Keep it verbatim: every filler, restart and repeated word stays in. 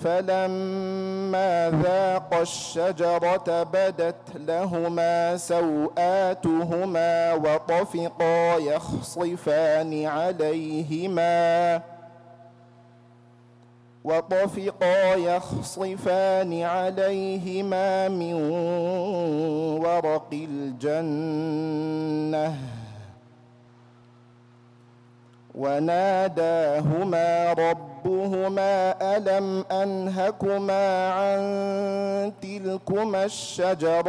فلما ذاقا الشجرة بدت لهما سوآتهما وطفقا يخصفان عليهما وطفقا يخصفان عليهما من ورق الجنة وناداهما ربهما ألم أنهكما عن تلكما الشجرة